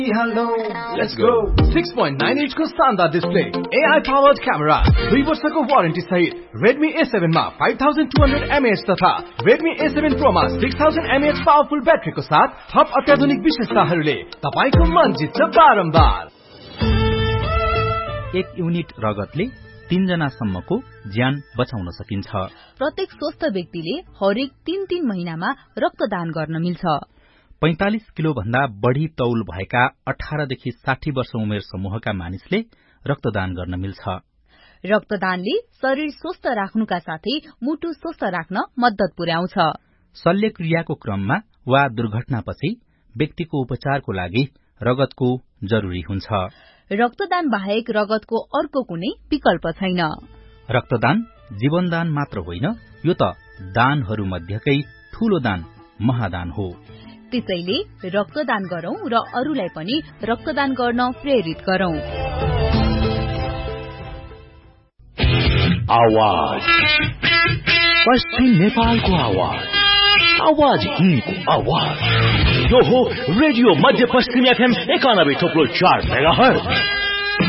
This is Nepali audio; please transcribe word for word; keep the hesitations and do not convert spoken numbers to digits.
Hello, let's go. six point nine inch को शानदार display, A I powered camera, दुई वर्षको वारेन्टी सहित Redmi A seven मा five thousand two hundred milliamp hour तथा Redmi A seven Pro मा six thousand milliamp hour powerful ब्याट्रीको साथ थप अत्याधुनिक विशेषताहरूले तपाईको मन जित्छ बारम्बार। एक युनिट रगतले तीन जना सम्मको ज्यान बचाउन सकिन्छ। प्रत्येक स्वस्थ व्यक्तिले हरेक तीन तीन महिनामा रक्तदान गर्न मिल्छ। पैंतालिस किलो भन्दा बढ़ी तौल भएका अठारह देखि साठी वर्ष उमेर समूहका मानिसले रक्तदान गर्न मिल्छ। रक्तदानले शरीर स्वस्थ राख्नुका साथै मुटु स्वस्थ राख्न मद्दत पुर्याउँछ। शल्यक्रियाको क्रममा वा दुर्घटनापछि व्यक्तिको उपचारको लागि रगतको जरुरी हुन्छ। रक्तदान बाहेक रगतको अर्को कुनै विकल्प छैन। रक्तदान जीवनदान मात्र होइन, यो त दानहरू मध्येकै ठूलो दान महादान हो। त्यसैले रक्तदान गरौं र अरूलाई पनि रक्तदान गर्न प्रेरित गरौं। आवाज पश्चिम नेपालको आवाज, आवाज हिन्दको आवाज, यो हो रेडियो मध्य पश्चिम एफएम एकानब्बे थोप्लो चार मेगाहर्ज।